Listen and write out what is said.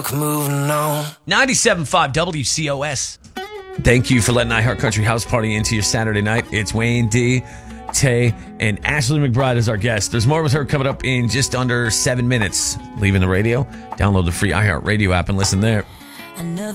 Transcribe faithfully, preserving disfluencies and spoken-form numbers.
Moving on. ninety-seven point five W C O S. Thank you for letting iHeart Country House Party into your Saturday night. It's Wayne D, Tay, and Ashley McBride as our guest. There's more with her coming up in just under seven minutes. Leaving the radio, download the free iHeart Radio app and listen there.